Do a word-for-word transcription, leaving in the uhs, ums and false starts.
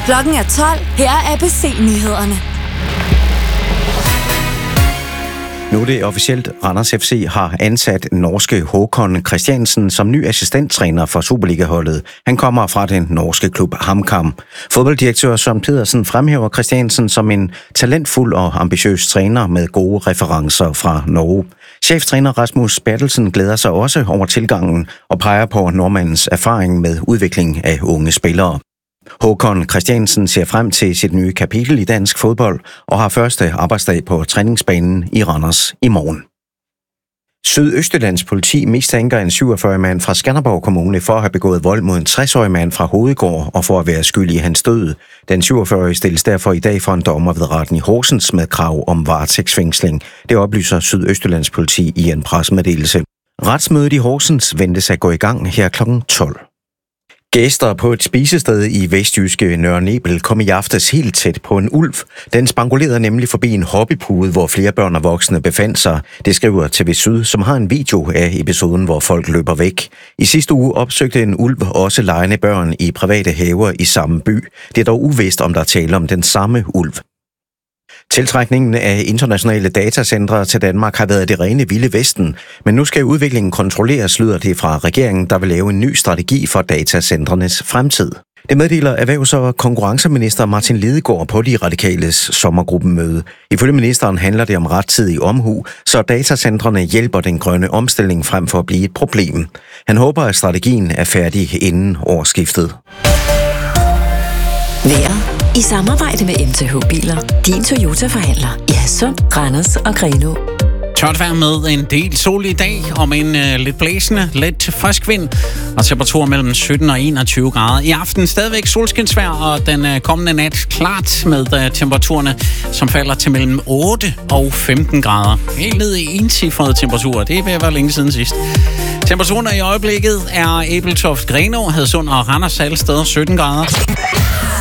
Klokken er tolv. Her er A B C-nyhederne. Nu er det officielt. Randers F C har ansat norske Håkon Christiansen som ny assistenttræner for Superliga-holdet. Han kommer fra den norske klub HamKam. Fodbolddirektør Søren Pedersen fremhæver Christiansen som en talentfuld og ambitiøs træner med gode referencer fra Norge. Cheftræner Rasmus Bertelsen glæder sig også over tilgangen og peger på nordmandens erfaring med udvikling af unge spillere. Håkon Christiansen ser frem til sit nye kapitel i dansk fodbold og har første arbejdsdag på træningsbanen i Randers i morgen. Sydøstjyllands politi mistænker en syvogfyrre-årig mand fra Skanderborg Kommune for at have begået vold mod en tres-årig mand fra Hovedgård og for at være skyld i hans død. Den syvogfyrre-årige stilles derfor i dag for en dommer ved retten i Horsens med krav om varetægtsfængsling. Det oplyser Sydøstjyllands politi i en pressemeddelelse. Retsmødet i Horsens ventes at gå i gang her klokken tolv. Gæster på et spisested i vestjyske Nørre Nebel kom i aftes helt tæt på en ulv. Den spangulerede nemlig forbi en hobbypude, hvor flere børn og voksne befandt sig. Det skriver T V Syd, som har en video af episoden, hvor folk løber væk. I sidste uge opsøgte en ulv også legende børn i private haver i samme by. Det er dog uvist, om der er tale om den samme ulv. Tiltrækningen af internationale datacentre til Danmark har været det rene vilde vesten, men nu skal udviklingen kontrolleres, lyder det fra regeringen, der vil lave en ny strategi for datacentrenes fremtid. Det meddeler erhvervs- og konkurrenceminister Martin Lidegaard på de radikales sommergruppemøde. Ifølge ministeren handler det om rettidig omhu, så datacentrene hjælper den grønne omstilling frem for at blive et problem. Han håber, at strategien er færdig inden årsskiftet. Vejret i samarbejde med M T H-biler. Din Toyota-forhandler i Hadsund, Randers og Grenaa. Tørt vejr med en del sol i dag, og med en uh, lidt blæsende, let frisk vind, og temperaturer mellem sytten og enogtyve grader. I aften stadigvæk solskinsvejr, og den uh, kommende nat klart med uh, temperaturerne, som falder til mellem otte og femten grader. Helt ned i encifrede temperaturer, det vil være længe siden sidst. Temperaturen i øjeblikket er Ebeltoft, Grenaa, Hadsund og Randers alle steder sytten grader.